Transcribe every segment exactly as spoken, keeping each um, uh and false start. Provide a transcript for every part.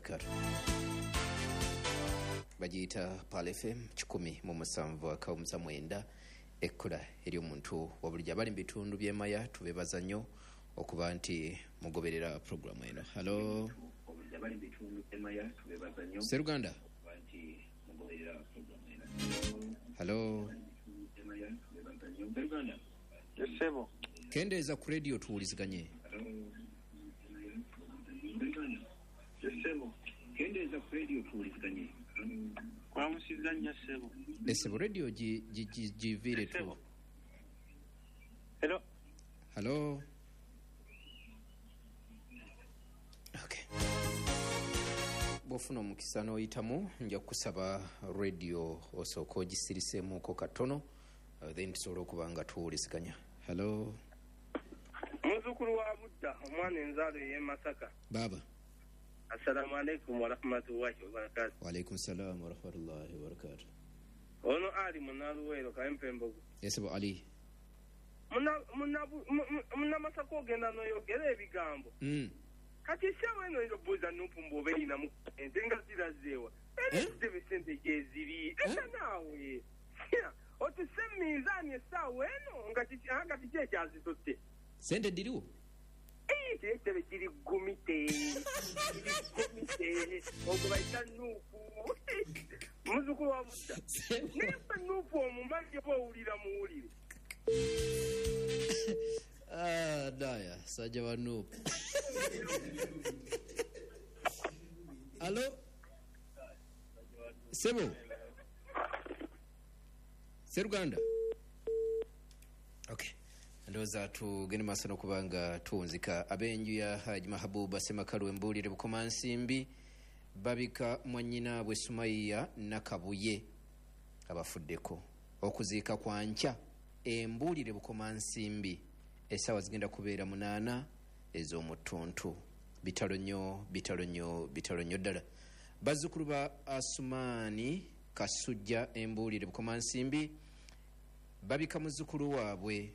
wabarakatuh. Bagiyita Pal F M kikumi mu musanvu akawumuza mwenda ekkula eri omuntu wabulija bali mu bitundu by'emaya tubebaza nnyo okuba nti mugoberera programu eno. Hello Seruganda. Hello Yesebo kendeeza ku radio tuwuliziganye. Yesebo kendeeza ku radio tuwuliziganye. Kwa musizanya sebo. Esebo radio gi gi givire tu. Hello. Hello. Okay. Bofuna mukisa n'oyitamu nja kusaba radio osooka ogisirisemu katono uh, then tusobola okuba nga tuwuliziganya. Hello. Muzukuru wa Budda omwana enzalo ye Masaka. Baba. Assalamu alaikum wa rahmatullahi wa barakatuh. Wa alaikum salam wa rahmatullahi wa barakatuh. Ono ali munaluwero kaempembogo. Yesebo Ali. Muna muna muna Masaka ogenda noyogera ebigambo. Mm. Kati shawe no ndo buza nupumbo beina mu endenga zirazewa. Ede debe sente geziri. Esa nawe. Otusemiza sawe no ngati anga tiche azitote. Sente diriwo. Eh, tebe kiri gumite. Gumite. Ogobaita nupu. Muzukuru wa Budda. Nepa nupu omumbaje bo ulira muulire. Ah, daya, saja wa nupu. Hello? Sebo? Seruganda? Okay. Ndoza tugende maaso n'okubanga tuwunzika abenju ya Haji Mahabuba Semakalu embulire Bukoma Nsimbi babika mwannyina bwe Sumaiya Nakabuye abafuddeko okuziika kwa nkya embulire Bukoma Nsimbi essaawa zigenda kubeera munaana ez'omutuntu. Bitalo nnyo bitalo nnyo bitalo nnyo ddala. Bazzukulu ba Asumani Kasujja embulire Bukoma Nsimbi babika muzzukulu waabwe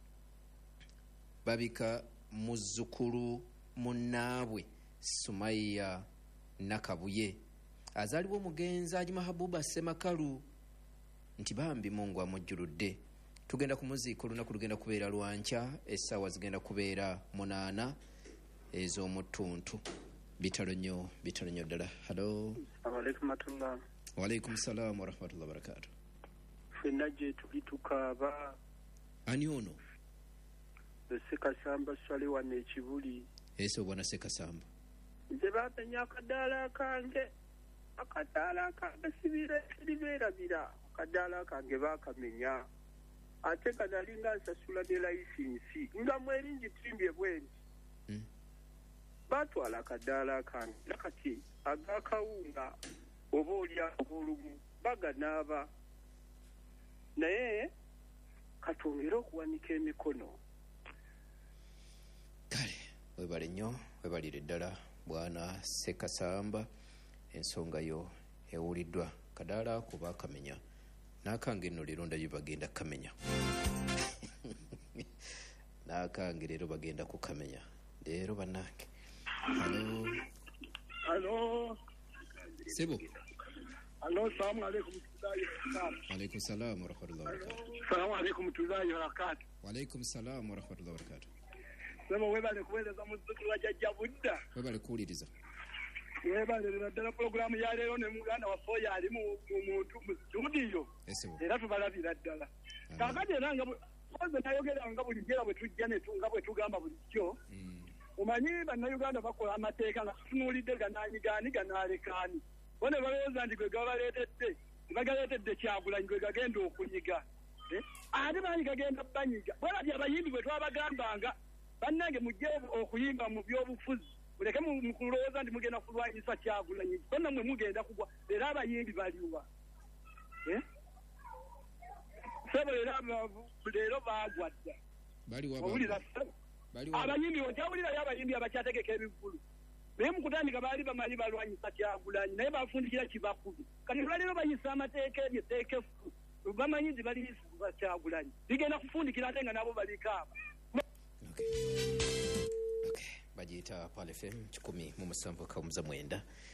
babika muzzukulu munnaabwe Sumaiya Nakabuye azaalibwa omugenzi Haji Mahabuba Semakalu nti bambi Mungu amujjuludde. Tugenda ku muziiko olunaku lugenda kubeera lwankya essaawa zigenda kubeera munaana ez'omutuntu. Bitalo nnyo bitalo nnyo ddala. Hello. Alaykum atullah. Wa alaykum salam wa rahmatullahi wa barakatuh. Fenna je tulitukaba. Ani ono? Sekasamba swali wane ekibuli. Eso bwana Sekasamba. Nze bapenya akadaala kange. Akadaala kange sibira sibira bira. Akadaala kange bakamenya. Ate kadalinga nsasula de license. Nga mweringi timbye bwendi. Mm. Batwala akadaala kange. Nakati agakawunga oba olya obulumu baganaaba. Naye katongera okuwanika emikono. Kale webale nnyo webalire ddala bwana Sekasamba ensonga yo ewuliddwa. Kadaala kuba akamenya n'akange nno leero ndayo bagenda kamenya. N'akange leero bagenda kukamenya leero bannange. Hello. Hello. Sebo. Hello, salamu alaikum tuzayi. Wa alaykum salam wa rahmatullahi wa barakatuh. Salamu alaikum tuzayi barakatuh. Wa alaykum salam wa rahmatullahi wa barakatuh. Sema webale kuweleza muzzukulu wa Jajja Budda. Webale kuwuliriza. Webale ddala programu ya leero ne muganda wa Foya ali mu muntu mu studio. Esebo. Era tubalabira ddala. Kakati era nga bwe nayogera nga buli jera bwe tujja ne tunga bwe tugamba bulijjo. Mm. Omanyi bannayuganda bakola amateeka nga tutunuulidde ganaanyigaani ganaalekaani. Bone balowooza nti gwe gabaleetedde bagaleetedde Kyagulanyi gwe gagenda okunyiga. Ate baani gagenda banyiga. Bwalabye abayimbi bwe twabagambanga bannange mujje okuyimba mu by'obufuzi. Muleke mu kulowooza nti mugenda kulwanyisa Kyagulanyi. Bonna mwe mugenda kugwa. Era abayimbi baliwa. Eh? Sebo era leero baagwa dda. Baliwa Owulira baliwa. Abayimbi ojawulira y'abayimbi abakyategeka ebivulu. Naye mu kutandika baali bamanyi balwanyisa Kyagulanyi naye bafundikira kibakubi. Kati lwaliro bayisa amateeka ebyo teekefu. Bamanyi nti baliyisa Kyagulanyi. Bigenda kufundikira ate nga nabo balikaaba. Okay. Okay. Bagiyita Pal F M kikumi mu musanvu akawumuza mwenda